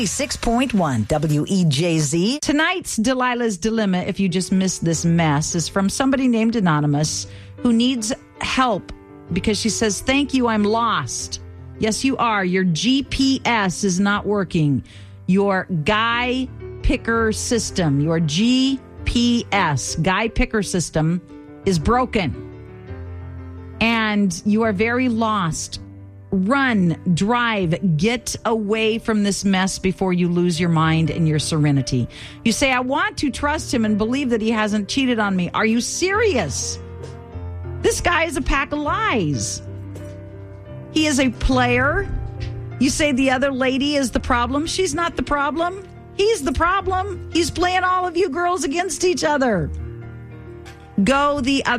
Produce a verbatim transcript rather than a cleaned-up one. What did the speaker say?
ninety-six point one W E J Z. Tonight's Delilah's Dilemma, if you just missed this mess, is from somebody named Anonymous who needs help because she says, thank you, I'm lost. Yes, you are. Your G P S is not working. Your guy picker system, your G P S, guy picker system, is broken. And you are very lost. Run, drive, get away from this mess before you lose your mind and your serenity. You say, I want to trust him and believe that he hasn't cheated on me. Are you serious? This guy is a pack of lies. He is a player. You say the other lady is the problem. She's not the problem. He's the problem. He's playing all of you girls against each other. Go the other